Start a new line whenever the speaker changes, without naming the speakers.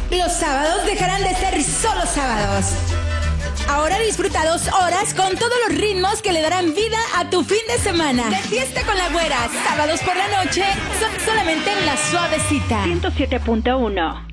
Los sábados dejarán de ser solo sábados. Ahora disfruta 2 horas con todos los ritmos que le darán vida a tu fin de semana. De fiesta con la güera, sábados por la noche, solamente en La Suavecita.
107.1